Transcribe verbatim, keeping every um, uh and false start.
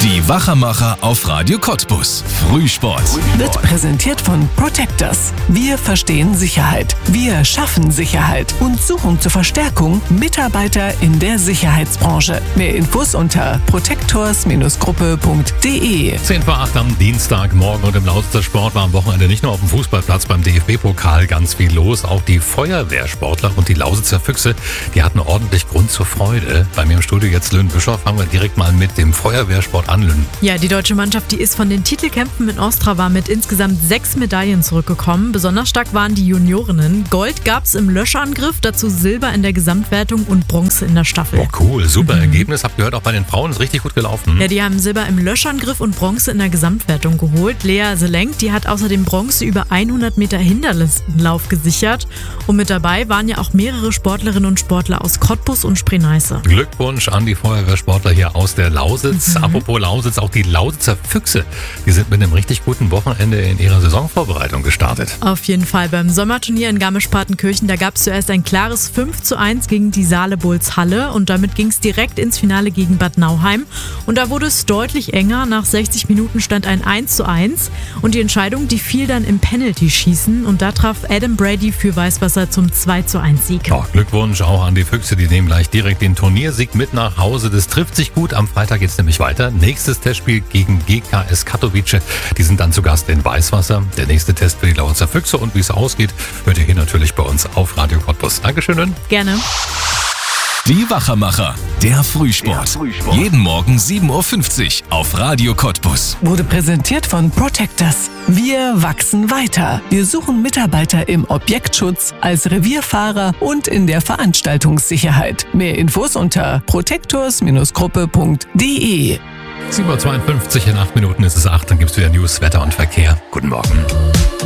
Die Wachermacher auf Radio Cottbus. Frühsport. Wird präsentiert von Protectors. Wir verstehen Sicherheit. Wir schaffen Sicherheit und suchen zur Verstärkung Mitarbeiter in der Sicherheitsbranche. Mehr Infos unter protectors Gruppe punkt de. zehn vor acht am Dienstagmorgen und im Lausitzer Sport war am Wochenende nicht nur auf dem Fußballplatz beim D F B-Pokal ganz viel los. Auch die Feuerwehrsportler und die Lausitzer Füchse, die hatten ordentlich Grund zur Freude. Bei mir im Studio jetzt Lynn Bischoff. Fangen wir direkt mal mit dem Feuerwehrsport an, Lynn. Ja, die deutsche Mannschaft, die ist von den Titelkämpfen in Ostrava mit insgesamt sechs Medaillen zurückgekommen. Besonders stark waren die Juniorinnen. Gold gab's im Löschangriff, dazu Silber in der Gesamtwertung und Bronze in der Staffel. Oh cool, super mhm. Ergebnis. Hab gehört, auch bei den Frauen ist richtig gut gelaufen. Ja, die haben Silber im Löschangriff und Bronze in der Gesamtwertung geholt. Lea Selenk, die hat außerdem Bronze über hundert Meter Hindernislauf gesichert. Und mit dabei waren ja auch mehrere Sportlerinnen und Sportler aus Cottbus und Spree-Neiße. Glückwunsch an die Feuerwehrsportler hier aus der Lausitz. Mhm. Apropos Lausitz, auch die Lausitzer Füchse, die sind mit einem richtig guten Wochenende in ihrer Saisonvorbereitung gestartet. Auf jeden Fall. Beim Sommerturnier in Garmisch-Partenkirchen, da gab es zuerst ein klares fünf zu eins gegen die Saale Bulls Halle und damit ging es direkt ins Finale gegen Bad Nauheim. Und da wurde es deutlich enger. Nach sechzig Minuten stand ein eins zu eins und die Entscheidung, die fiel dann im Penalty-Schießen und da traf Adam Brady für Weißwasser zum zwei zu eins Sieg. Ja, Glückwunsch auch an die Füchse, die nehmen gleich direkt den Turniersieg mit nach Hause. Das trifft sich gut. Am Freitag geht es nämlich weiter. Nächstes Testspiel gegen G K S Katowice. Die sind dann zu Gast in Weißwasser. Der nächste Test für die Lausitzer Füchse und wie es ausgeht, hört ihr hier natürlich bei uns auf Radio Cottbus. Dankeschön. Gerne. Die Wachermacher, der Frühsport. Der Frühsport. Jeden Morgen sieben Uhr fünfzig auf Radio Cottbus. Wurde präsentiert von Protectors. Wir wachsen weiter. Wir suchen Mitarbeiter im Objektschutz, als Revierfahrer und in der Veranstaltungssicherheit. Mehr Infos unter protectors Gruppe punkt de. sieben Uhr zweiundfünfzig, in acht Minuten ist es acht, dann gibt es wieder News, Wetter und Verkehr. Guten Morgen.